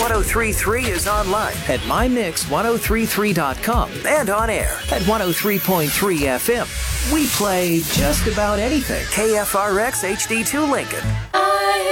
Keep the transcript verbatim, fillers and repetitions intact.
ten thirty-three is online at my mix ten thirty-three dot com and on air at one oh three point three F M. We play just about anything. K F R X H D two Lincoln.